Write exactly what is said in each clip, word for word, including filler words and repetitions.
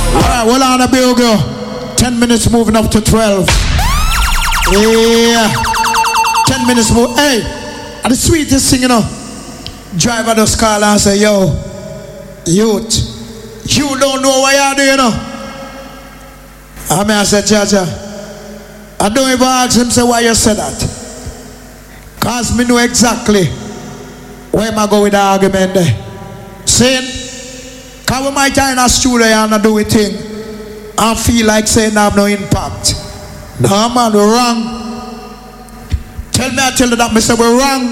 Alright, well on a big girl. Ten minutes moving up to twelve. Yeah. Ten minutes more. Hey, and the sweetest thing, you know. Driver just call and say, yo, youth, you don't know what you do, you know. I mean, I said, Jaja, I don't even ask him, say, why you said that. Because me know exactly where I go with the argument there. Saying, because we might in a studio and I do a thing and feel like saying I have no impact. No, man, we're wrong. Tell me, I tell you that, I say, we're wrong.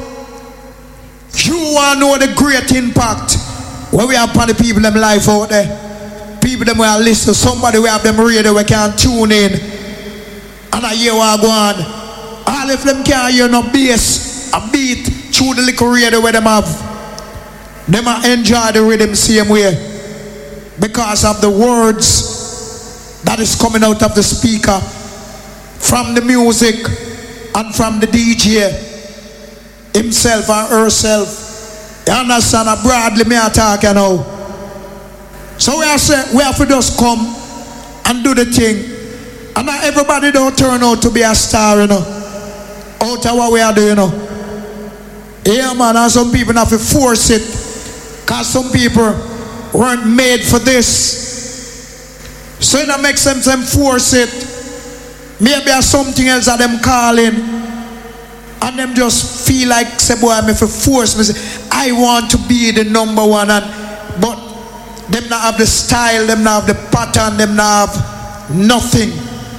You want to know the great impact where we have on the people them life out there. People them will listen. Somebody we have them radio we can tune in. And I hear what go on. All of them can't hear no bass, a beat through the little radio where them have. Them enjoy the rhythm same way. Because of the words that is coming out of the speaker, from the music and from the D J himself and herself. You understand? A broadly me attack, you know. So we have say we have to just come and do the thing. And not everybody don't turn out to be a star, you know. Out of what we are doing, you know. Yeah, man, and some people have to force it. Because some people weren't made for this. So it don't make sense them force it. Maybe there's something else that them calling. And them just feel like, say, boy, I'm if force me. Say, I want to be the number one. And but them not have the style, them not have the pattern, them not have nothing.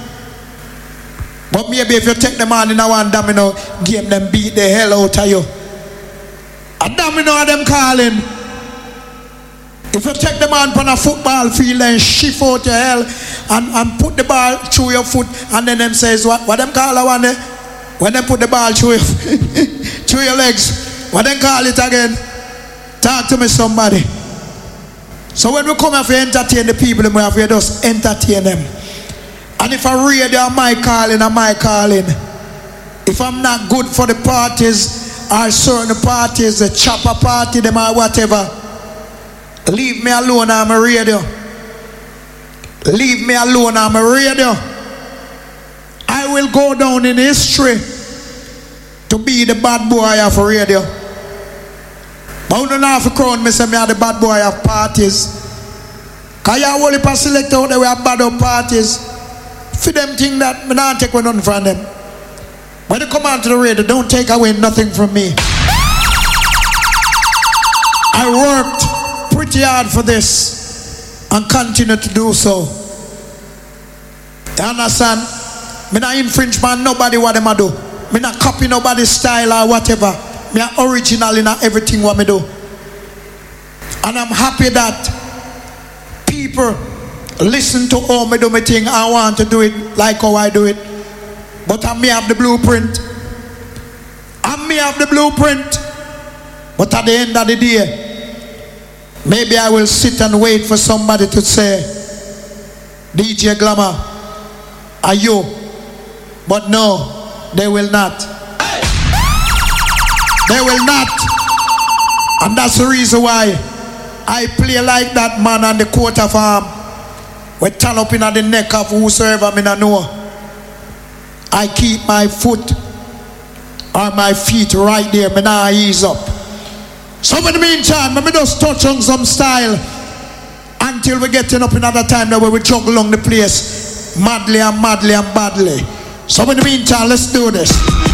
But maybe if you take them on in a one domino game, them beat the hell out of you. A domino of them calling. If you take them on on a football field and shift out your hell and, and put the ball through your foot, and then them says, what, what them call a one day? When they put the ball through your, through your legs, what them call it again? Talk to me, somebody. So when we come here to entertain the people, we have to just entertain them. And if I read them, my calling, am my calling. If I'm not good for the parties or certain parties, the chopper party, them or whatever, leave me alone, I'm a radio. Leave me alone, I'm a radio. I will go down in history to be the bad boy of radio. But I don't have to crown me, say me are the bad boy of parties. Because you only pass select out there, we have bad up parties. For them think that me not take away nothing from them. When they come out to the radio, don't take away nothing from me. I worked pretty hard for this and continue to do so. You understand? Me not infringe on nobody what them a do. Me not copy nobody's style or whatever. Me are original in everything what me do. And I'm happy that people listen to how me do my thing. I want to do it like how I do it. But I may have the blueprint. I may have the blueprint. But at the end of the day, maybe I will sit and wait for somebody to say, D J Glamour, are you? But no, they will not. They will not. And that's the reason why I play like that man on the coat of arm. We turn up in the neck of whosoever me not know. I keep my foot or my feet right there. Me not ease up. So in the meantime, let me just touch on some style until we get up another time that we juggle along the place madly and madly and badly. So in the meantime, let's do this.